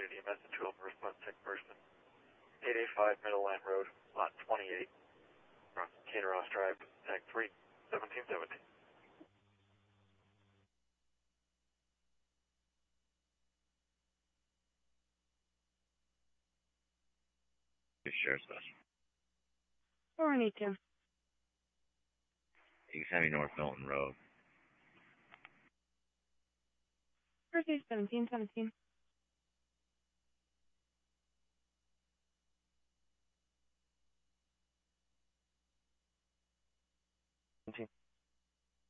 Community EMS and 2 response tech person. 885 Meadowland Road, lot 28, across Cater-Ross Drive, tag 3, 1770. Sheriff's Special. 482. East Heavy North Milton Road. Pursuit 1717.